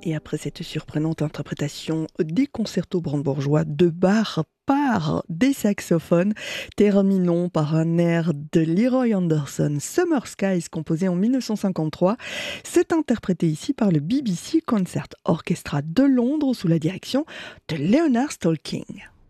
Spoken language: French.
Et après cette surprenante interprétation des concertos brandebourgeois de Bach par des saxophones, terminons par un air de Leroy Anderson, Summer Skies, composé en 1953. C'est interprété ici par le BBC Concert Orchestra de Londres sous la direction de Leonard Stolking.